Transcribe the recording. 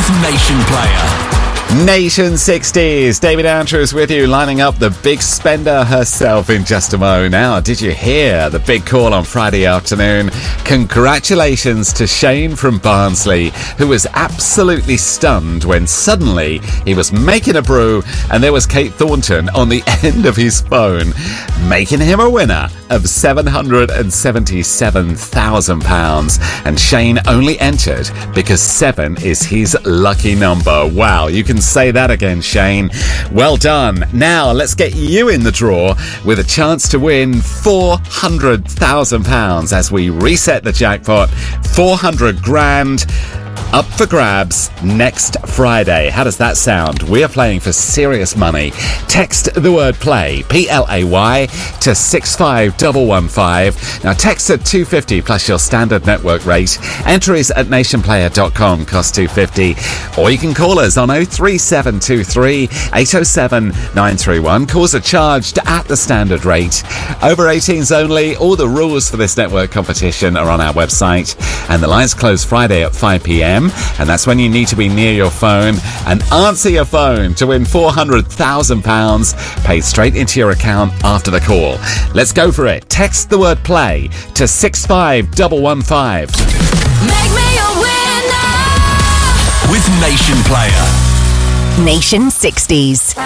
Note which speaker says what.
Speaker 1: Nation Player.
Speaker 2: Nation 60s, David Andrews with you, lining up the big spender herself in just a moment. Now, did you hear the big call on Friday afternoon? Congratulations to Shane from Barnsley, who was absolutely stunned when suddenly he was making a brew and there was Kate Thornton on the end of his phone, making him a winner of £777,000. And Shane only entered because 7 is his lucky number. Wow, you can say that again, Shane. Well done. Now let's get you in the draw with a chance to win £400,000 as we reset the jackpot. 400 grand up for grabs next Friday. How does that sound? We are playing for serious money. Text the word play, PLAY, to 65115. Now text at 250 plus your standard network rate. Entries at nationplayer.com cost $2.50. Or you can call us on 03723 807 931. Calls are charged at the standard rate. Over 18s only. All the rules for this network competition are on our website. And the lines close Friday at 5 p.m. And that's when you need to be near your phone and answer your phone to win £400,000 paid straight into your account after the call. Let's go for it. Text the word play to 65115.
Speaker 3: Make me a winner
Speaker 1: With Nation Player.
Speaker 3: Nation 60s.